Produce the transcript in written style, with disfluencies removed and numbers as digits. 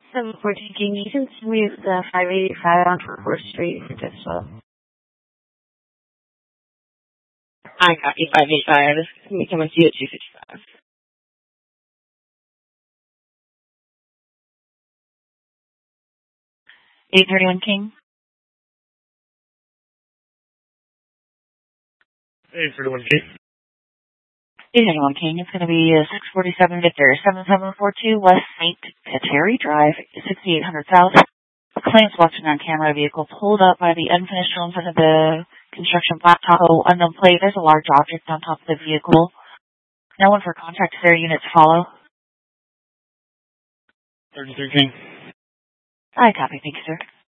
714 King, you can move the 585 onto 4th Street for this one. I copy 585. This is going to come with you at 255. 831 King. 831 King. 831 King. It's going to be 647 Victor, 7742 West St. Kateri Drive, 6800 South. Claims watching on camera, vehicle pulled up by the unfinished homes under the construction blacktop, unknown plate. There's a large object on top of the vehicle. No one for contact to their units follow. 33 King. I copy. Thank you, sir.